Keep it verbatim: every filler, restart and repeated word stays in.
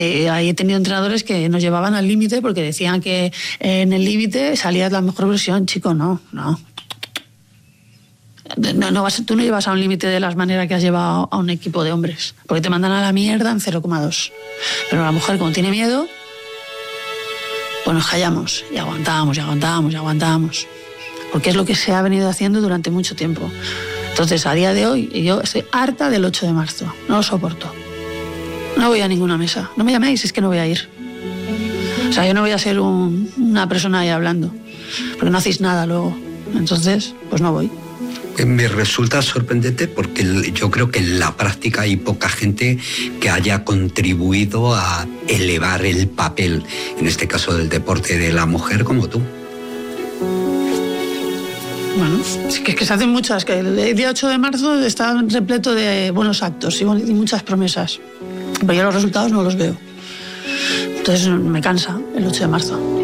Eh, ahí he tenido entrenadores que nos llevaban al límite porque decían que en el límite salías la mejor versión. Chico, no, no. No, no vas, tú no llevas a un límite de las maneras que has llevado a un equipo de hombres, porque te mandan a la mierda en cero coma dos. Pero la mujer, como tiene miedo, pues nos callamos y aguantamos, y aguantamos, y aguantamos. Porque es lo que se ha venido haciendo durante mucho tiempo. Entonces, a día de hoy, yo estoy harta del ocho de marzo. No lo soporto. No voy a ninguna mesa. No me llaméis, es que no voy a ir. O sea, yo no voy a ser un, una persona ahí hablando, porque no hacéis nada luego. Entonces, pues no voy. Me resulta sorprendente porque yo creo que en la práctica hay poca gente que haya contribuido a elevar el papel, en este caso del deporte, de la mujer como tú. Bueno, es que, es que se hacen muchas, que el día ocho de marzo está repleto de buenos actos y, y muchas promesas, pero yo los resultados no los veo. Entonces me cansa el ocho de marzo.